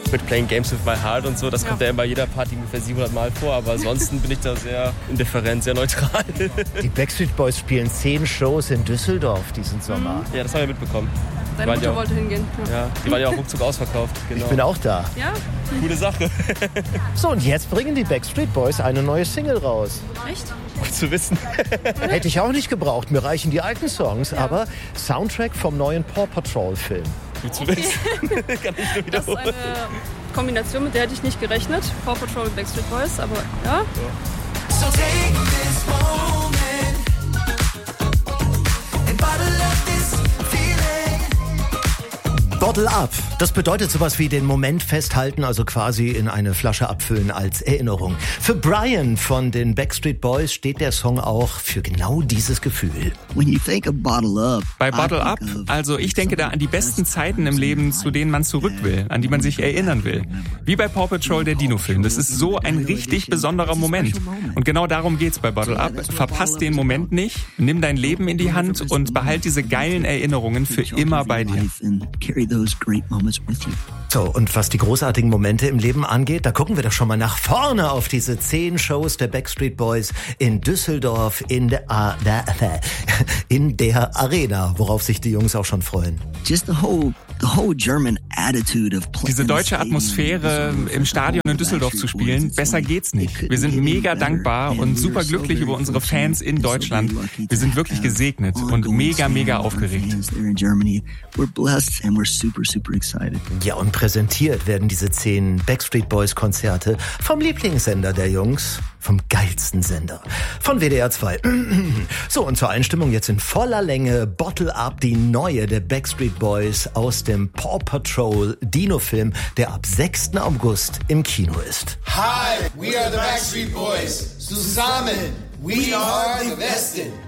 Quit Playing Games with My Heart und so. Das kommt ja bei jeder Party ungefähr 700 Mal vor. Aber ansonsten bin ich da sehr indifferent, sehr neutral. Die Backstreet Boys spielen 10 Shows in Düsseldorf diesen Sommer. Ja, das haben wir mitbekommen. Deine Mutter wollte hingehen. Ja, die waren ja auch ruckzuck ausverkauft. Genau. Ich bin auch da. Ja? Coole Sache. So, und jetzt bringen die Backstreet Boys eine neue Single raus. Echt? Gut zu wissen. Hätte ich auch nicht gebraucht. Mir reichen die alten Songs, aber Soundtrack vom neuen Paw Patrol Film. Gut zu wissen. Kann ich nur Das ist wiederholen. eine Kombination, mit der hätte ich nicht gerechnet. Paw Patrol und Backstreet Boys, aber ja. So take this moment and bottle up this feeling. Bottle up. Das bedeutet sowas wie den Moment festhalten, also quasi in eine Flasche abfüllen als Erinnerung. Für Brian von den Backstreet Boys steht der Song auch für genau dieses Gefühl. Bei Bottle Up, also ich denke da an die besten Zeiten im Leben, zu denen man zurück will, an die man sich erinnern will. Wie bei Paw Patrol, der Dino-Film. Das ist so ein richtig besonderer Moment. Und genau darum geht's bei Bottle Up. Verpass den Moment nicht, nimm dein Leben in die Hand und behalt diese geilen Erinnerungen für immer bei dir. So, und was die großartigen Momente im Leben angeht, da gucken wir doch schon mal nach vorne auf diese 10 Shows der Backstreet Boys in Düsseldorf in der Arena, worauf sich die Jungs auch schon freuen. Diese deutsche Atmosphäre im Stadion in Düsseldorf zu spielen, besser geht's nicht. Wir sind mega dankbar und super glücklich über unsere Fans in Deutschland. Wir sind wirklich gesegnet und mega, mega aufgeregt. Ja, und präsentiert werden diese 10 Backstreet Boys Konzerte vom Lieblingssender der Jungs, vom geilsten Sender, von WDR 2. So, und zur Einstimmung jetzt in voller Länge Bottle Up, die neue der Backstreet Boys aus dem Paw Patrol Dino-Film, der ab 6. August im Kino ist. Hi, we are the Backstreet Boys. Zusammen, we are the besten.